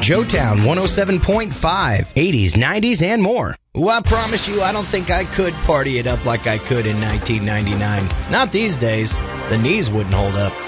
Joetown 107.5, 80s, 90s, and more. Well, I promise you, I don't think I could party it up like I could in 1999. Not these days. The knees wouldn't hold up.